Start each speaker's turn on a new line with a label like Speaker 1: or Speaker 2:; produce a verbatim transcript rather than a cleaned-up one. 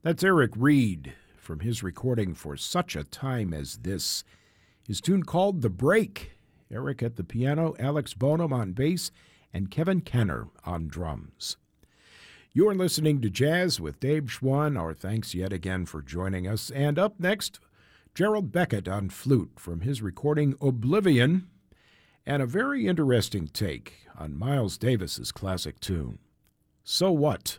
Speaker 1: That's Eric Reed from his recording For Such a Time as This. His tune called The Break. Eric at the piano, Alex Bonham on bass, and Kevin Kenner on drums. You're listening to Jazz with Dave Schwann. Our thanks yet again for joining us. And up next, Gerald Beckett on flute from his recording Oblivion, and a very interesting take on Miles Davis's classic tune, So What?